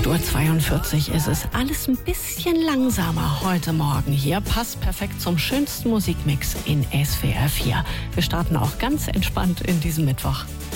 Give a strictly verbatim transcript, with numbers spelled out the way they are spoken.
acht Uhr zweiundvierzig ist es. Alles ein bisschen langsamer heute Morgen hier. Passt perfekt zum schönsten Musikmix in S W R vier. Wir starten auch ganz entspannt in diesem Mittwoch.